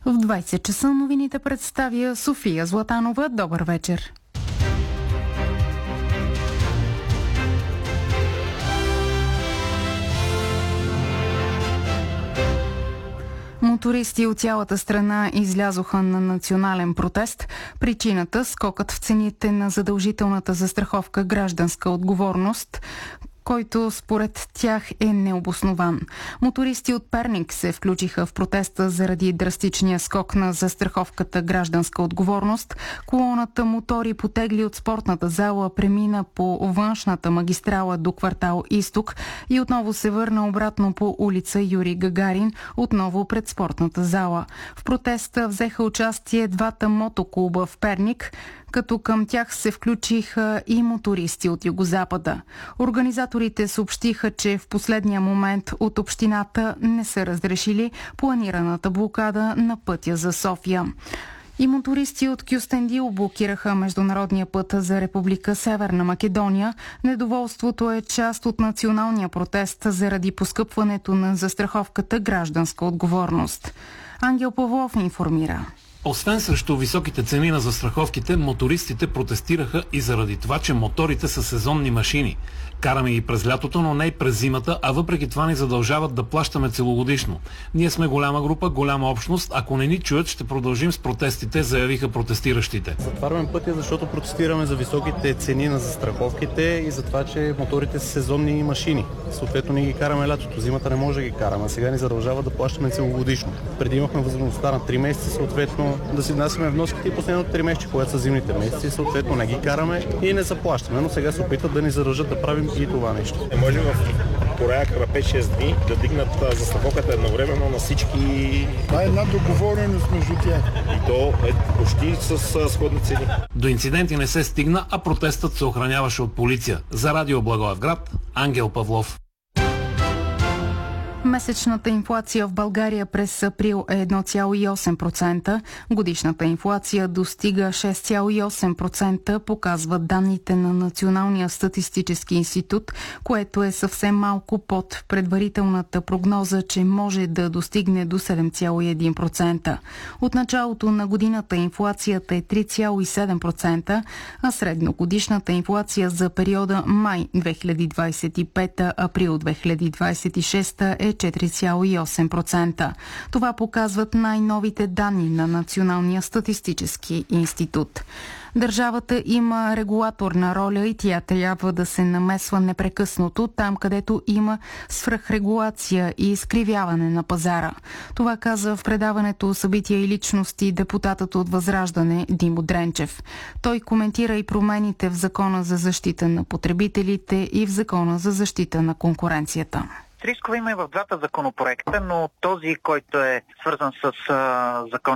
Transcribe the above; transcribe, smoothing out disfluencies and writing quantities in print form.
В 20 часа новините представя София Златанова. Добър вечер. Мотористи от цялата страна излязоха на национален протест. Причината – скокът в цените на задължителната застраховка гражданска отговорност, който според тях е необоснован. Мотористи от Перник се включиха в протеста заради драстичния скок на застраховката гражданска отговорност. Колоната мотори потегли от спортната зала, премина по външната магистрала до квартал Изток и отново се върна обратно по улица Юрий Гагарин, отново пред спортната зала. В протеста взеха участие двата мотоклуба в Перник, като към тях се включиха и мотористи от Югозапада. Организаторите съобщиха, че в последния момент от общината не са разрешили планираната блокада на пътя за София. И мотористи от Кюстендил блокираха международния път за Република Северна Македония. Недоволството е част от националния протест заради поскъпването на застраховката гражданска отговорност. Ангел Павлов информира. Освен срещу високите цени на застраховките, мотористите протестираха и заради това, че моторите са сезонни машини. Караме ги през лятото, но не и през зимата, а въпреки това ни задължават да плащаме целогодишно. Ние сме голяма група, голяма общност. Ако не ни чуят, ще продължим с протестите, заявиха протестиращите. Затваряме пътя, защото протестираме за високите цени на застраховките и за това, че моторите са сезонни машини. Съответно, ние ги караме лятото, зимата не може да ги караме, а сега ни задължават да плащаме целогодишно. Преди имахме възможността на 3 месеца, съответно да си внасяме вноските и последното 3 месеца, когато са зимните месеци, съответно не ги караме и не заплащаме, но сега се опитват да ни задължат да правим и това нещо. Не може в порядък на 5-6 дни да дигнат застраховката едновременно на всички. Това е една договореност между тях. И то е почти с сходни цени. До инциденти не се стигна, а протестът се охраняваше от полиция. За Радио Благоевград, Ангел Павлов. Месечната инфлация в България през април е 1,8%. Годишната инфлация достига 6,8%, показват данните на Националния статистически институт, което е съвсем малко под предварителната прогноза, че може да достигне до 7,1%. От началото на годината инфлацията е 3,7%, а средногодишната инфлация за периода май 2025-април 2026 е 4,8%. Това показват най-новите данни на Националния статистически институт. Държавата има регулаторна роля и тя трябва да се намесва непрекъснато там, където има свръхрегулация и изкривяване на пазара. Това каза в предаването "Събития и личности" депутатът от Възраждане Димо Дренчев. Той коментира и промените в Закона за защита на потребителите и в Закона за защита на конкуренцията. Рискове има и в двата законопроекта, но този, който е свързан с закон